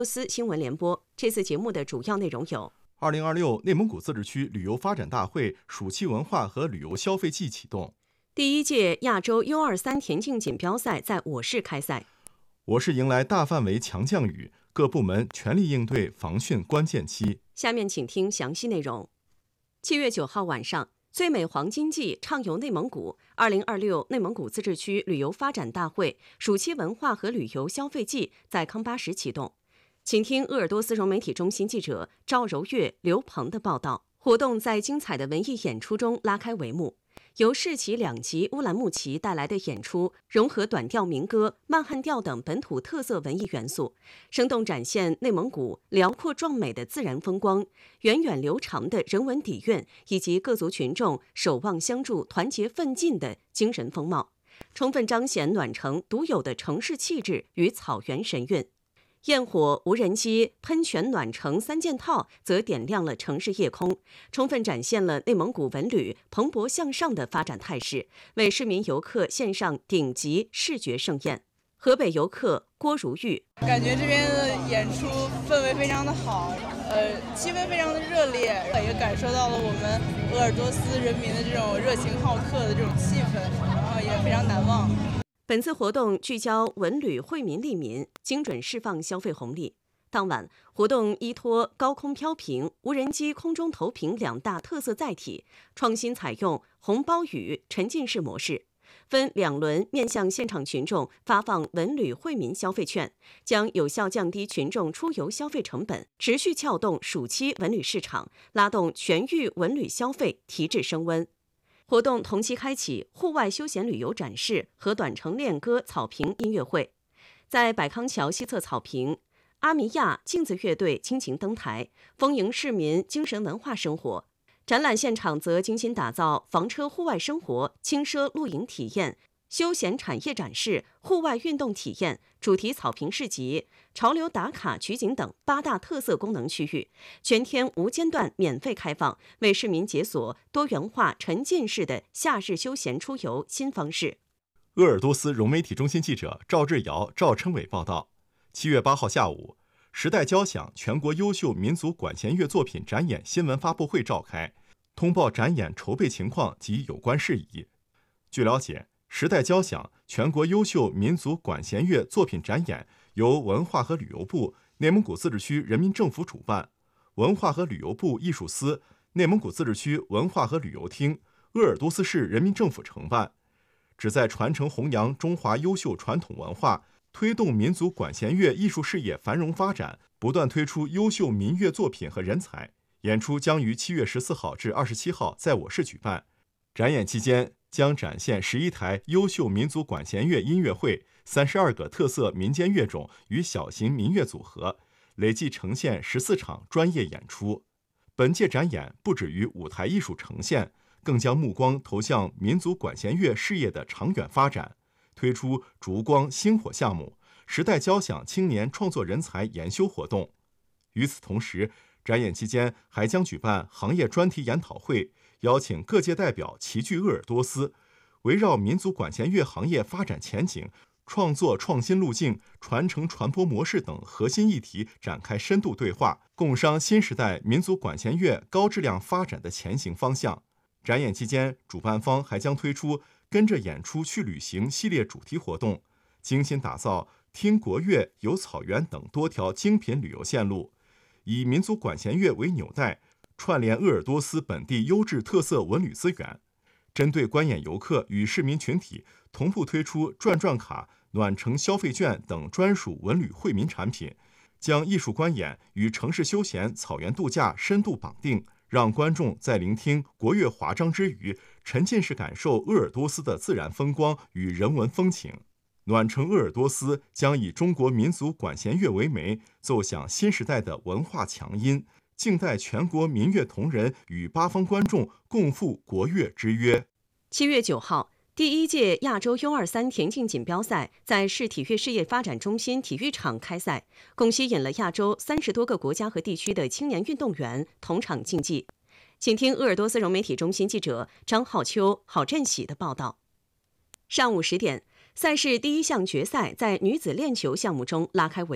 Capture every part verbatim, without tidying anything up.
俄罗斯新闻联播，这次节目的主要内容有： 二零二六内蒙古自治区旅游发展大会暑期文化和旅游消费季启动； 第一届亚洲 U 二十三 田径锦标赛在我市开赛； 我市迎来大范围强降雨，各部门全力应对防汛关键期。 下面请听详细内容。七月九号晚上，最美黄金季畅游内蒙古二零二六内蒙古自治区旅游发展大会暑期文化和旅游消费季在康巴什启动。请听鄂尔多斯融媒体中心记者赵柔月、刘鹏的报道。活动在精彩的文艺演出中拉开帷幕。由市旗两级乌兰牧骑带来的演出，融合短调民歌、慢汉调等本土特色文艺元素，生动展现内蒙古辽阔壮美的自然风光、源远流长的人文底蕴，以及各族群众守望相助、团结奋进的精神风貌，充分彰显暖城独有的城市气质与草原神韵。焰火、无人机、喷泉暖城三件套则点亮了城市夜空，充分展现了内蒙古文旅蓬勃向上的发展态势，为市民游客献上顶级视觉盛宴。河北游客郭如玉感觉这边的演出氛围非常的好，呃，气氛非常的热烈，也感受到了我们鄂尔多斯人民的这种热情好客的这种气氛，然后也非常难忘。 本次活动聚焦文旅惠民利民，精准释放消费红利。当晚，活动依托高空飘屏、无人机空中投屏两大特色载体，创新采用红包雨沉浸式模式，分两轮面向现场群众发放文旅惠民消费券，将有效降低群众出游消费成本，持续撬动暑期文旅市场，拉动全域文旅消费提质升温。活动同期开启户外休闲旅游展示和短程恋歌草坪音乐会，在百康桥西侧草坪，阿米亚镜子乐队倾情登台，丰盈市民精神文化生活。展览现场则精心打造房车户外生活、轻奢露营体验、休闲产业展示、户外运动体验、主题草坪市集、潮流打卡取景等八大特色功能区域，全天无间断免费开放，为市民解锁多元化沉浸式的夏日休闲出游新方式。 鄂尔多斯融媒体中心记者赵志尧、赵琛伟报道。七月八号下午，时代交响全国优秀民族管弦乐作品展演新闻发布会召开，通报展演筹备情况及有关事宜。据了解，时代交响全国优秀民族管弦乐作品展演由文化和旅游部、内蒙古自治区人民政府主办，文化和旅游部艺术司、内蒙古自治区文化和旅游厅、鄂尔多斯市人民政府承办，旨在传承弘扬中华优秀传统文化，推动民族管弦乐艺术事业繁荣发展，不断推出优秀民乐作品和人才。演出将于七月十四号至二十七号在我市举办。展演期间将展现十一台优秀民族管弦乐音乐会、三十二个特色民间乐种与小型民乐组合，累计呈现十四场专业演出。本届展演不止于舞台艺术呈现，更将目光投向民族管弦乐事业的长远发展，推出烛光星火项目、时代交响青年创作人才研修活动。与此同时，展演期间还将举办行业专题研讨会，邀请各界代表齐聚鄂尔多斯，围绕民族管弦乐行业发展前景、创作创新路径、传承传播模式等核心议题展开深度对话，共商新时代民族管弦乐高质量发展的前行方向。展演期间，主办方还将推出跟着演出去旅行系列主题活动，精心打造听国乐、游草原等多条精品旅游线路，以民族管弦乐为纽带，串联鄂尔多斯本地优质特色文旅资源。针对观演游客与市民群体，同步推出转转卡、暖城消费券等专属文旅惠民产品，将艺术观演与城市休闲、草原度假深度绑定，让观众在聆听国乐华章之余，沉浸式感受鄂尔多斯的自然风光与人文风情。暖城鄂尔多斯将以中国民族管弦乐为媒，奏响新时代的文化强音，静待全国民乐同仁与八方观众共赴国乐之约。 七月九号，第一届亚洲 U 二十三 田径锦标赛在市体育事业发展中心体育场开赛，共吸引了亚洲三十多个国家和地区的青年运动员同场竞技。请听鄂尔多斯融媒体中心记者张浩秋、郝振喜的报道。上午十点，赛事第一项决赛在女子链球项目中拉开帷幕。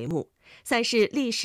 赛事历时